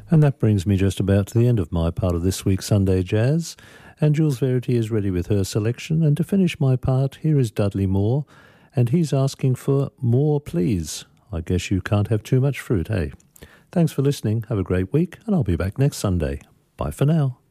And that brings me just about to the end of my part of this week's Sunday Jazz. And Jules Verity is ready with her selection. And to finish my part, here is Dudley Moore. And he's asking for more, please. I guess you can't have too much fruit, eh? Thanks for listening. Have a great week. And I'll be back next Sunday. Bye for now.